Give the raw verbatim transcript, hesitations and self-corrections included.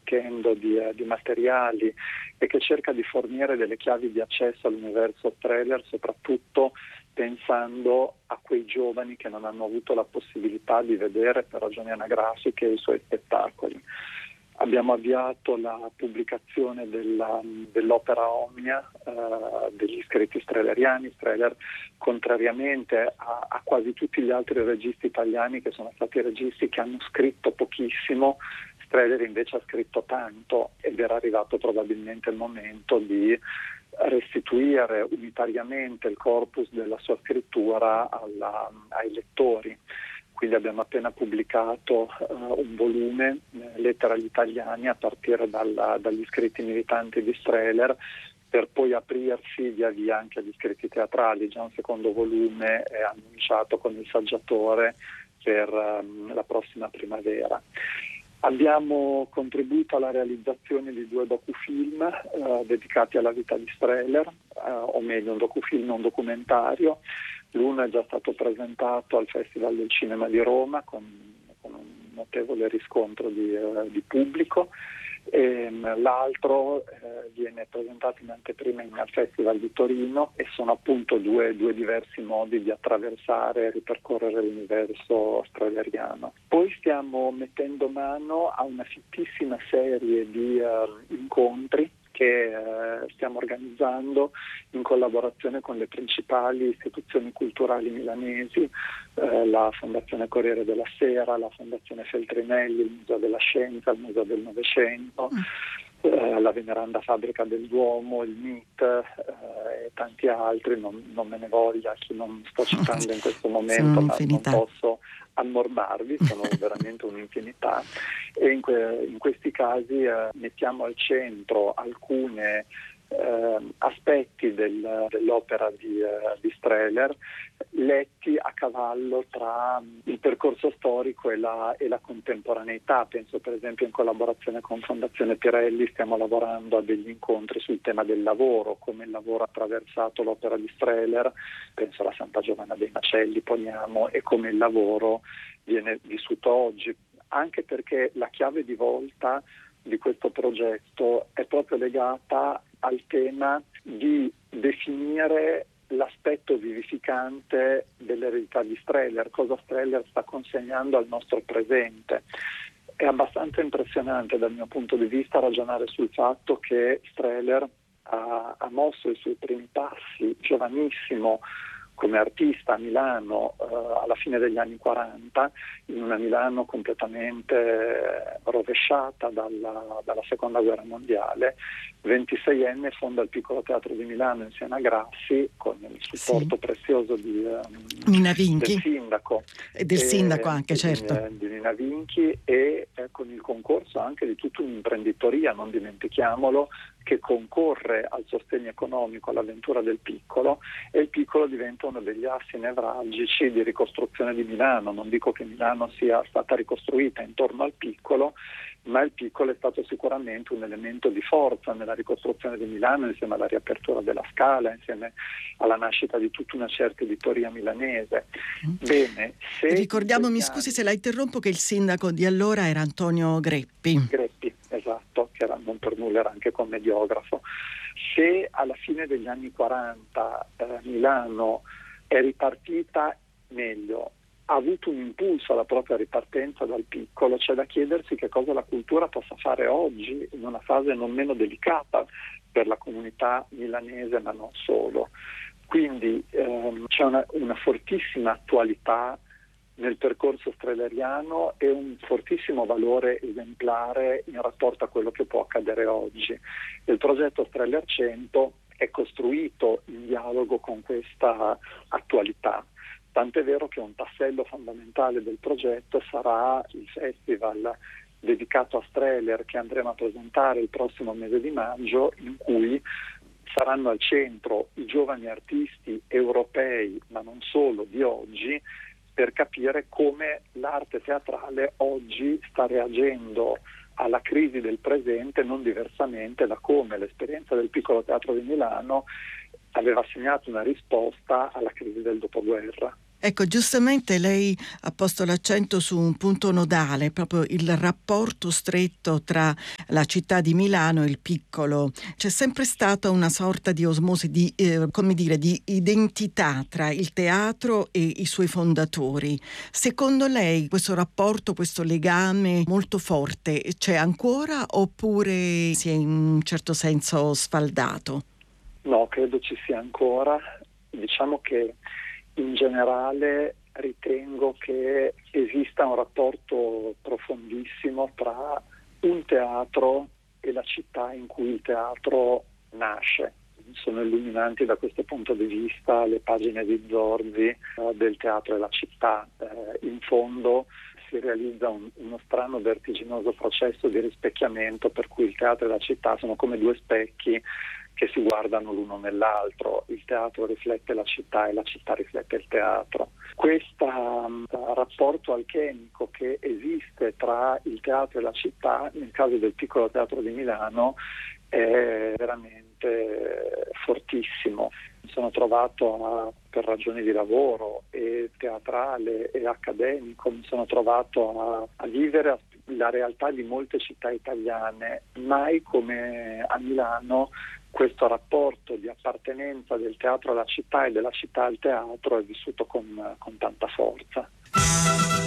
arricchendo di, eh, di materiali e che cerca di fornire delle chiavi di accesso all'universo Strehler, soprattutto pensando a quei giovani che non hanno avuto la possibilità di vedere per ragioni anagrafiche i suoi spettacoli. Abbiamo avviato la pubblicazione della, dell'opera Omnia eh, degli scritti strehleriani. Strehler, contrariamente a, a quasi tutti gli altri registi italiani, che sono stati registi che hanno scritto pochissimo, Strehler invece ha scritto tanto, ed era arrivato probabilmente il momento di restituire unitariamente il corpus della sua scrittura alla, ai lettori. Quindi abbiamo appena pubblicato uh, un volume, eh, Lettere agli italiani, a partire dalla, dagli scritti militanti di Strehler, per poi aprirsi via via anche agli scritti teatrali. Già un secondo volume è annunciato con il saggiatore per um, la prossima primavera. Abbiamo contribuito alla realizzazione di due docufilm eh, dedicati alla vita di Strehler, eh, o meglio un docufilm e un documentario. L'uno è già stato presentato al Festival del Cinema di Roma con, con un notevole riscontro di, eh, di pubblico, e l'altro eh, viene presentato in anteprima al Festival di Torino, e sono appunto due, due diversi modi di attraversare e ripercorrere l'universo strehleriano. Poi stiamo mettendo mano a una fittissima serie di uh, incontri che eh, stiamo organizzando in collaborazione con le principali istituzioni culturali milanesi, eh, la Fondazione Corriere della Sera, la Fondazione Feltrinelli, il Museo della Scienza, il Museo del Novecento, eh, la Veneranda Fabbrica del Duomo, il M I T eh, e tanti altri. Non, non me ne voglia chi non sto citando in questo momento, ma non posso ammorbarvi, sono veramente un'infinità, e in, que- in questi casi eh, mettiamo al centro alcune eh, aspetti del, dell'opera di, eh, di Strehler, letti a cavallo tra il percorso storico e la, e la contemporaneità. Penso per esempio, in collaborazione con Fondazione Pirelli, stiamo lavorando a degli incontri sul tema del lavoro, come il lavoro ha attraversato l'opera di Strehler, penso alla Santa Giovanna dei Macelli, poniamo, e come il lavoro viene vissuto oggi, anche perché la chiave di volta di questo progetto è proprio legata al tema di definire l'aspetto vivificante dell'eredità di Strehler, cosa Strehler sta consegnando al nostro presente. È abbastanza impressionante dal mio punto di vista ragionare sul fatto che Strehler ha, ha mosso i suoi primi passi giovanissimo come artista a Milano eh, alla fine degli anni quaranta, in una Milano completamente rovesciata dalla, dalla seconda guerra mondiale. ventiseienne fonda il Piccolo Teatro di Milano insieme a Grassi, con il supporto sì. prezioso di, um, Nina Vinchi. del sindaco e del e, sindaco anche, e certo di, di Nina Vinchi, e eh, con il concorso anche di tutta un'imprenditoria, non dimentichiamolo, che concorre al sostegno economico all'avventura del Piccolo, e il Piccolo diventa uno degli assi nevralgici di ricostruzione di Milano. Non dico che Milano sia stata ricostruita intorno al Piccolo, ma il Piccolo è stato sicuramente un elemento di forza nella ricostruzione di Milano, insieme alla riapertura della Scala, insieme alla nascita di tutta una certa editoria milanese. Bene, se ricordiamo, mi scusi se la interrompo, che il sindaco di allora era Antonio Greppi. Greppi, esatto, che era, non per nulla era anche commediografo. Se alla fine degli anni quaranta eh, Milano è ripartita meglio, ha avuto un impulso alla propria ripartenza dal Piccolo, c'è da chiedersi che cosa la cultura possa fare oggi, in una fase non meno delicata per la comunità milanese, ma non solo. Quindi ehm, c'è una, una fortissima attualità nel percorso strehleriano e un fortissimo valore esemplare in rapporto a quello che può accadere oggi. Il progetto Strehler cento è costruito in dialogo con questa attualità, tant'è vero che un tassello fondamentale del progetto sarà il festival dedicato a Strehler che andremo a presentare il prossimo mese di maggio, in cui saranno al centro i giovani artisti europei, ma non solo, di oggi, per capire come l'arte teatrale oggi sta reagendo alla crisi del presente, non diversamente da come l'esperienza del Piccolo Teatro di Milano aveva segnato una risposta alla crisi del dopoguerra. Ecco, giustamente lei ha posto l'accento su un punto nodale, proprio il rapporto stretto tra la città di Milano e il piccolo. C'è sempre stata una sorta di osmosi, di, eh, come dire, di identità tra il teatro e i suoi fondatori. Secondo lei questo rapporto, questo legame molto forte c'è ancora oppure si è in un certo senso sfaldato? No, credo ci sia ancora. Diciamo che in generale ritengo che esista un rapporto profondissimo tra un teatro e la città in cui il teatro nasce. Sono illuminanti da questo punto di vista le pagine di Zorzi eh, del teatro e la città. Eh, in fondo si realizza un, uno strano vertiginoso processo di rispecchiamento per cui il teatro e la città sono come due specchi che si guardano l'uno nell'altro. Il teatro riflette la città e la città riflette il teatro. Questo um, rapporto alchemico che esiste tra il teatro e la città, nel caso del piccolo teatro di Milano, è veramente fortissimo. Mi sono trovato a, per ragioni di lavoro e teatrale e accademico, mi sono trovato a, a vivere la realtà di molte città italiane, mai come a Milano questo rapporto di appartenenza del teatro alla città e della città al teatro è vissuto con, con tanta forza.